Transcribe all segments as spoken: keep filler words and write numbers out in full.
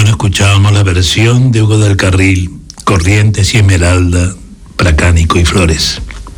Bueno, escuchábamos la versión de Hugo del Carril, Corrientes y Esmeralda, Pracánico y Flores.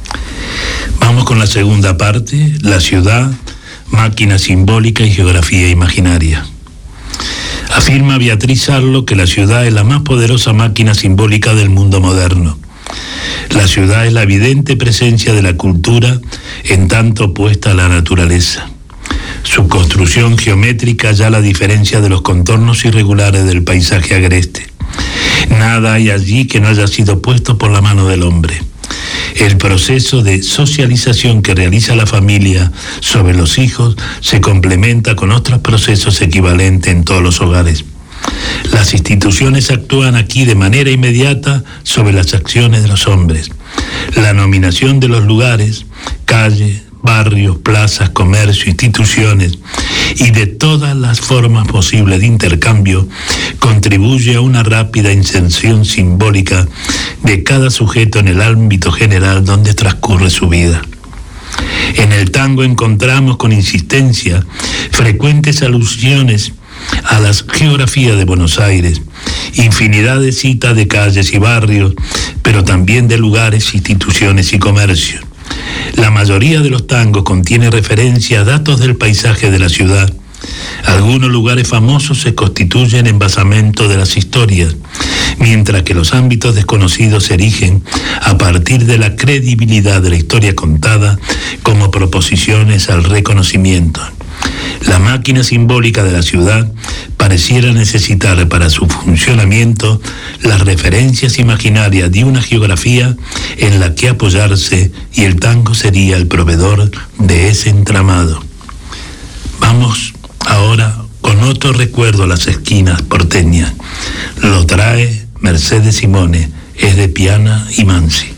Vamos con la segunda parte, la ciudad, máquina simbólica y geografía imaginaria. Afirma Beatriz Arlo que la ciudad es la más poderosa máquina simbólica del mundo moderno. La ciudad es la evidente presencia de la cultura en tanto opuesta a la naturaleza. Su construcción geométrica ya la diferencia de los contornos irregulares del paisaje agreste. Nada hay allí que no haya sido puesto por la mano del hombre. El proceso de socialización que realiza la familia sobre los hijos se complementa con otros procesos equivalentes en todos los hogares. Las instituciones actúan aquí de manera inmediata sobre las acciones de los hombres. La nominación de los lugares, calles, barrios, plazas, comercio, instituciones y de todas las formas posibles de intercambio contribuye a una rápida inserción simbólica de cada sujeto en el ámbito general donde transcurre su vida. En el tango encontramos con insistencia frecuentes alusiones a la geografía de Buenos Aires, infinidad de citas de calles y barrios, pero también de lugares, instituciones y comercios. La mayoría de los tangos contiene referencia a datos del paisaje de la ciudad. Algunos lugares famosos se constituyen en basamento de las historias, mientras que los ámbitos desconocidos se erigen a partir de la credibilidad de la historia contada como proposiciones al reconocimiento. La máquina simbólica de la ciudad pareciera necesitar para su funcionamiento las referencias imaginarias de una geografía en la que apoyarse, y el tango sería el proveedor de ese entramado. Vamos ahora con otro recuerdo a las esquinas porteñas. Lo trae Mercedes Simone, es de Piana y Mansi.